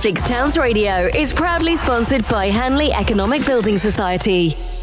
Six Towns Radio is proudly sponsored by Hanley Economic Building Society.